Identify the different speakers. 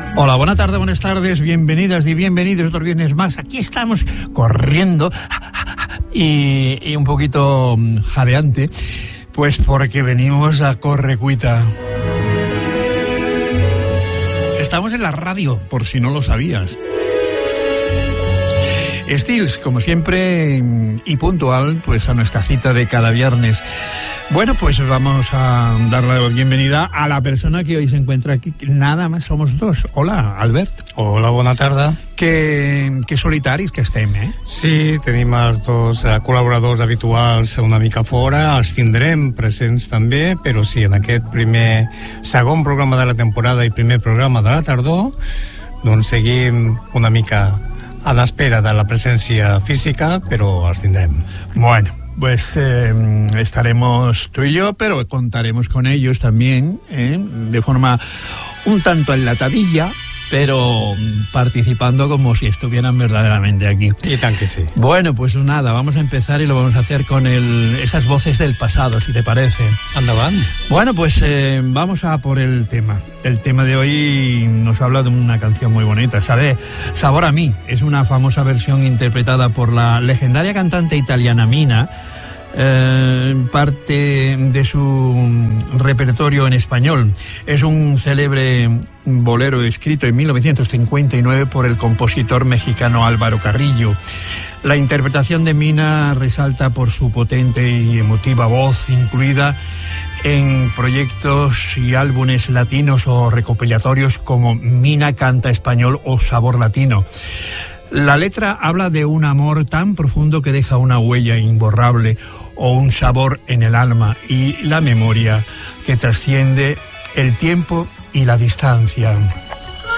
Speaker 1: Hola, buenas tardes, bienvenidas y bienvenidos otro viernes más. Aquí estamos corriendo y un poquito jadeante, pues porque venimos a correcuita. Estamos en la radio, por si no lo sabías. Stils, como siempre, y puntual, pues a nuestra cita de cada viernes. Bueno, pues vamos a dar la bienvenida a la persona que hoy se encuentra aquí. Nada más somos dos. Hola, Albert.
Speaker 2: Hola, bona tarda.
Speaker 1: Que solitaris que estem, eh?
Speaker 2: Sí, tenim els dos col·laboradors habituals una mica fora, els tindrem presents també, però sí, en aquest segon programa de la temporada i primer programa de la tardor, doncs seguim una mica a l'espera de la presència física, però els tindrem.
Speaker 1: Bueno, pues estaremos tú y yo, pero contaremos con ellos también, de forma un tanto enlatadilla, pero participando como si estuvieran verdaderamente aquí.
Speaker 2: Y tan que sí.
Speaker 1: Bueno, pues nada, vamos a empezar y lo vamos a hacer con esas voces del pasado, si te parece.
Speaker 2: Endavant.
Speaker 1: Bueno, pues vamos a por el tema. El tema de hoy nos habla de una canción muy bonita, Sabor a mí. Es una famosa versión interpretada por la legendaria cantante italiana Mina, parte de su repertorio en español. Es un célebre bolero escrito en 1959 por el compositor mexicano Álvaro Carrillo. La interpretación de Mina resalta por su potente y emotiva voz, incluida en proyectos y álbumes latinos o recopilatorios como Mina canta español o Sabor latino. La letra habla de un amor tan profundo que deja una huella imborrable o un sabor en el alma y la memoria que trasciende el tiempo y la distancia.